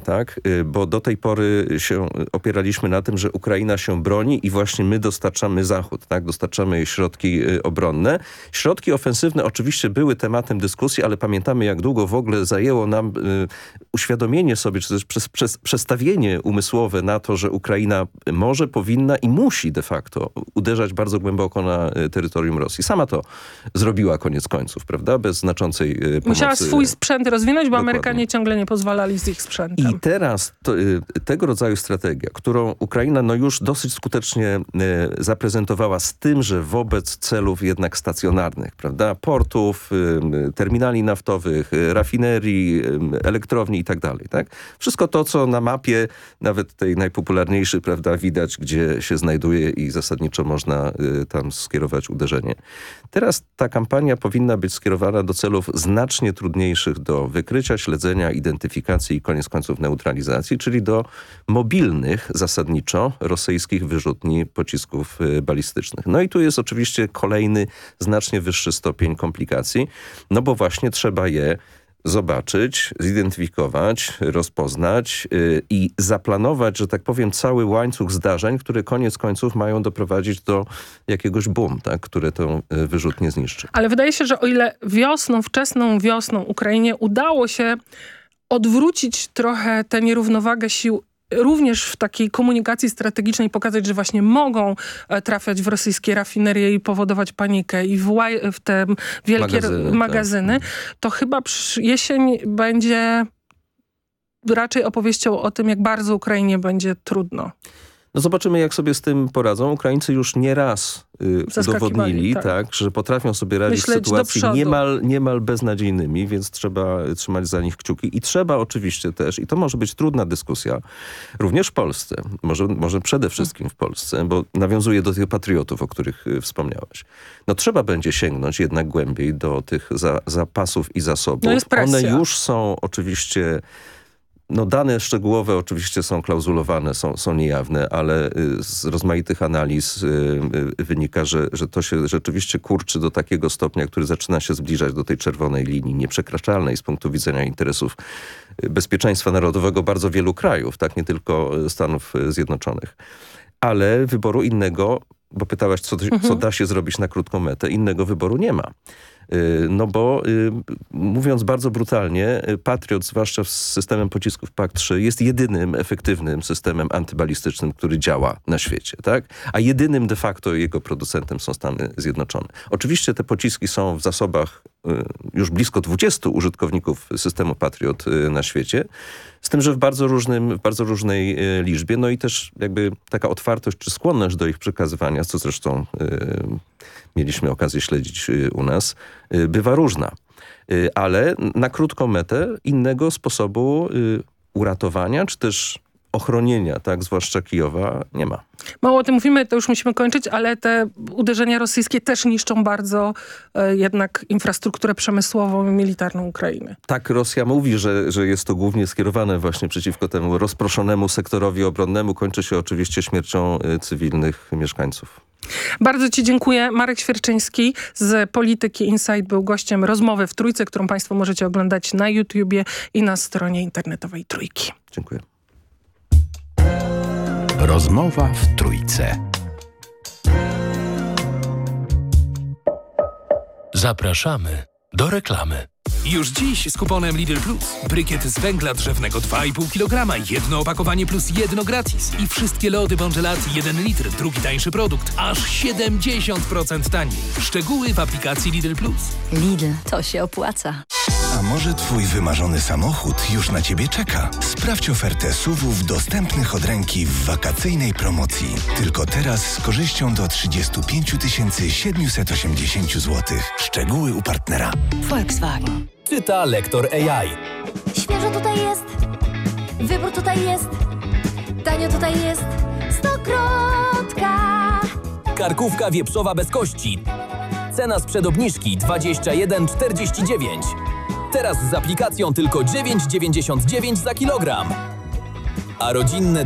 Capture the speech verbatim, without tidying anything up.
tak? Bo do tej pory się opieraliśmy na tym, że Ukraina się broni i właśnie my dostarczamy Zachód, tak? Dostarczamy jej środki obronne. Środki ofensywne oczywiście były tematem dyskusji, ale pamiętamy, jak długo w ogóle zajęło nam y, uświadomienie sobie, czy też przez, przez, przestawienie umysłowe na to, że Ukraina może, powinna i musi de facto uderzać bardzo głęboko na y, terytorium Rosji. Sama to zrobiła koniec końców, prawda? Bez znaczącej y, pomocy. Musiała swój sprzęt rozwinąć, bo Dokładnie. Amerykanie ciągle nie pozwalali z ich sprzętem. I teraz to, y, tego rodzaju strategia, którą Ukraina no już dosyć skutecznie y, zaprezentowała z tym, że wobec celów jednak stacjonarnych, prawda? Portów, y, terminali naftowych, y, rafinerii, y, elektrowni i tak dalej, tak? Wszystko to, co na mapie, nawet tej najpopularniejszej, prawda, widać, gdzie się znajduje i zasadniczo można y, tam skierować uderzenie. Teraz ta kampania powinna być skierowana do celów znacznie trudniejszych do wykrycia, śledzenia, identyfikacji i koniec końców neutralizacji, czyli do mobilnych zasadniczo rosyjskich wyrzutni pocisków y, balistycznych. No i tu jest oczywiście kolejny znacznie wyższy stopień komplikacji, no bo właśnie trzeba je zobaczyć, zidentyfikować, rozpoznać yy, i zaplanować, że tak powiem, cały łańcuch zdarzeń, które koniec końców mają doprowadzić do jakiegoś boom, tak, które tę yy, wyrzutnię zniszczy. Ale wydaje się, że o ile wiosną, wczesną wiosną Ukrainie udało się odwrócić trochę tę nierównowagę sił również w takiej komunikacji strategicznej, pokazać, że właśnie mogą trafiać w rosyjskie rafinerie i powodować panikę i w, łaj, w te wielkie magazyny, magazyny tak. To chyba jesień będzie raczej opowieścią o tym, jak bardzo Ukrainie będzie trudno. No zobaczymy, jak sobie z tym poradzą. Ukraińcy już nieraz y, udowodnili, tak. tak, że potrafią sobie radzić w sytuacji niemal, niemal beznadziejnymi, więc trzeba trzymać za nich kciuki. I trzeba oczywiście też, i to może być trudna dyskusja, również w Polsce, może, może przede wszystkim w Polsce, bo nawiązuje do tych patriotów, o których y, wspomniałaś. No trzeba będzie sięgnąć jednak głębiej do tych za, zapasów i zasobów. No jest presja. One już są oczywiście... No dane szczegółowe oczywiście są klauzulowane, są, są niejawne, ale z rozmaitych analiz wynika, że, że to się rzeczywiście kurczy do takiego stopnia, który zaczyna się zbliżać do tej czerwonej linii nieprzekraczalnej z punktu widzenia interesów bezpieczeństwa narodowego bardzo wielu krajów, tak, nie tylko Stanów Zjednoczonych. Ale wyboru innego, bo pytałaś, co, mhm. co da się zrobić na krótką metę, innego wyboru nie ma. No bo y, mówiąc bardzo brutalnie, Patriot, zwłaszcza z systemem pocisków P A K trzy, jest jedynym efektywnym systemem antybalistycznym, który działa na świecie, tak? A jedynym de facto jego producentem są Stany Zjednoczone. Oczywiście te pociski są w zasobach y, już blisko dwudziestu użytkowników systemu Patriot y, na świecie, z tym, że w bardzo różnym, w bardzo różnej y, liczbie, no i też jakby taka otwartość czy skłonność do ich przekazywania, co zresztą y, mieliśmy okazję śledzić y, u nas, y, bywa różna. Y, ale na krótką metę innego sposobu y, uratowania, czy też ochronienia, tak, zwłaszcza Kijowa, nie ma. Mało o tym mówimy, to już musimy kończyć, ale te uderzenia rosyjskie też niszczą bardzo e, jednak infrastrukturę przemysłową i militarną Ukrainy. Tak, Rosja mówi, że, że jest to głównie skierowane właśnie przeciwko temu rozproszonemu sektorowi obronnemu. Kończy się oczywiście śmiercią y, cywilnych mieszkańców. Bardzo ci dziękuję. Marek Świerczyński z Polityki Insight był gościem rozmowy w Trójce, którą państwo możecie oglądać na YouTubie i na stronie internetowej Trójki. Dziękuję. Rozmowa w Trójce. Zapraszamy do reklamy. Już dziś z kuponem Lidl Plus. Brykiet z węgla drzewnego dwa i pół kilograma, jedno opakowanie plus jedno gratis. I wszystkie lody Bongelati jeden litr, drugi tańszy produkt, aż siedemdziesiąt procent taniej. Szczegóły w aplikacji Lidl Plus. Lidl, to się opłaca. A może twój wymarzony samochód już na ciebie czeka? Sprawdź ofertę S U V-ów dostępnych od ręki w wakacyjnej promocji. Tylko teraz z korzyścią do trzydzieści pięć tysięcy siedemset osiemdziesiąt złotych. Szczegóły u partnera. Volkswagen. Czyta lektor A I. Świeżo tutaj jest, wybór tutaj jest, tanio tutaj jest, stokrotka. Karkówka wieprzowa bez kości. Cena sprzed obniżki dwadzieścia jeden czterdzieści dziewięć. Teraz z aplikacją tylko dziewięć dziewięćdziesiąt dziewięć za kilogram. A rodzinne